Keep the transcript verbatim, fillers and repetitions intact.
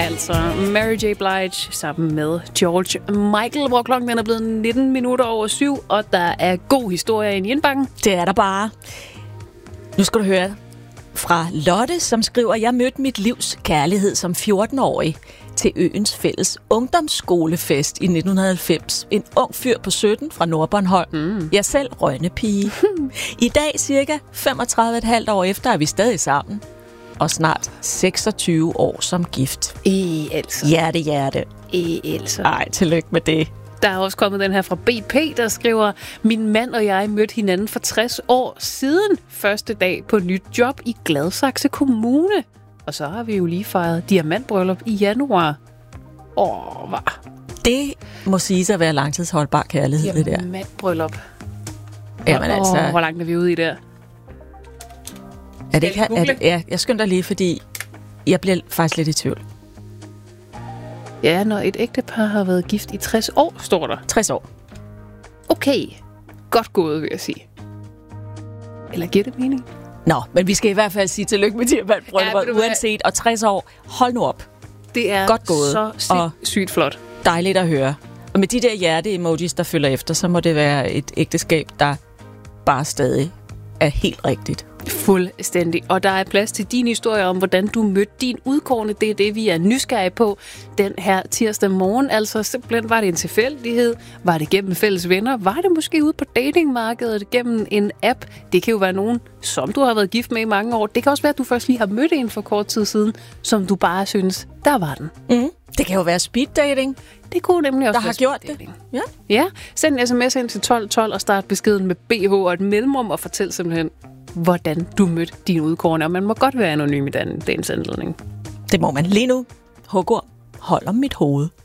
Altså Mary J. Blige sammen med George Michael, hvor klokken den er blevet nitten minutter over syv, og der er god historie inde i indbakken. Det er der bare. Nu skal du høre fra Lotte, som skriver, jeg mødte mit livs kærlighed som fjorten-årig til øens fælles ungdomsskolefest i nitten halvfems. En ung fyr på sytten fra Nordbornholm. Mm. Jeg selv rønnepige. I dag, cirka femogtredive komma fem år efter, er vi stadig sammen. Og snart seksogtyve år som gift. I altså. Hjerte, hjerte. I altså. Ej, tillykke med det. Der er også kommet den her fra B P, der skriver, min mand og jeg mødte hinanden for tres år siden første dag på nyt job i Gladsaxe Kommune. Og så har vi jo lige fejret diamantbryllup i januar. Åh, hvad? Det må siges at være langtidsholdbar kærlighed, det der. Diamantbryllup. Jamen Åh, altså... hvor langt er vi ude i der? Er det ikke, er det, ja, jeg skynder lige, fordi jeg bliver faktisk lidt i tvivl. Ja, når et ægtepar har været gift i tres år, står der. tres år. Okay, godt gået, vil jeg sige. Eller giver det mening? Nå, men vi skal i hvert fald sige tillykke med diamantbrylluppet, ja, uanset. Og tres år, hold nu op. Det er godt gået, så sindssygt flot. Dejligt at høre. Og med de der hjerte-emojis, der følger efter, så må det være et ægteskab, der bare stadig er helt rigtigt. Fuldstændig. Og der er plads til din historie om, hvordan du mødte din udkårne. Det er det, vi er nysgerrige på den her tirsdag morgen. Altså simpelthen, var det en tilfældighed? Var det gennem fælles venner? Var det måske ude på datingmarkedet gennem en app? Det kan jo være nogen, som du har været gift med i mange år. Det kan også være, at du først lige har mødt en for kort tid siden, som du bare synes, der var den. Mm. Det kan jo være speed dating. Det kunne nemlig også der har gjort det. Ja. Ja. Send en sms ind til tolv tolv og start beskeden med B H og et mellemrum og fortæl simpelthen, hvordan du mødte din udkårne. Og man må godt være anonym i den, den anledning. Det må man lige nu. Hugorm, hold om mit hoved.